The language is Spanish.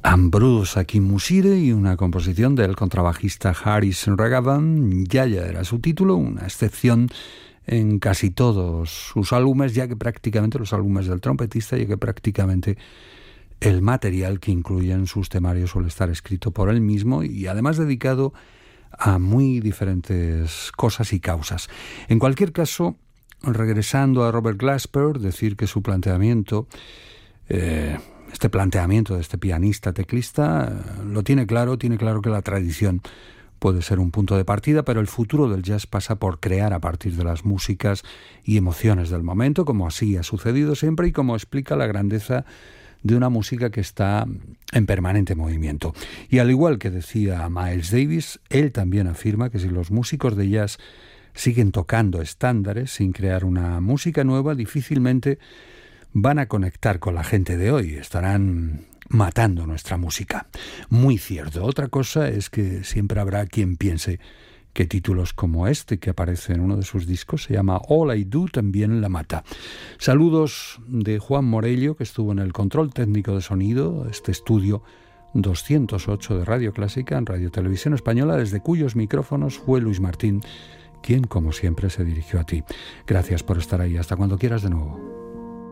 Ambrose Akinmusire y una composición del contrabajista Haris Raghavan. Yaya era su título, una excepción en casi todos sus álbumes, ya que prácticamente los álbumes del trompetista, ya que prácticamente el material que incluyen sus temarios suele estar escrito por él mismo y además dedicado a muy diferentes cosas y causas. En cualquier caso, regresando a Robert Glasper, decir que su planteamiento, este planteamiento de este pianista teclista, lo tiene claro que la tradición puede ser un punto de partida, pero el futuro del jazz pasa por crear a partir de las músicas y emociones del momento, como así ha sucedido siempre y como explica la grandeza de una música que está en permanente movimiento. Y al igual que decía Miles Davis, él también afirma que si los músicos de jazz siguen tocando estándares sin crear una música nueva, difícilmente van a conectar con la gente de hoy, estarán matando nuestra música. Muy cierto. Otra cosa es que siempre habrá quien piense que títulos como este que aparece en uno de sus discos, se llama All I Do, también la mata. Saludos de Juan Morello, que estuvo en el control técnico de sonido, este estudio 208 de Radio Clásica en Radio Televisión Española, desde cuyos micrófonos fue Luis Martín, quien como siempre se dirigió a ti. Gracias por estar ahí. Hasta cuando quieras de nuevo.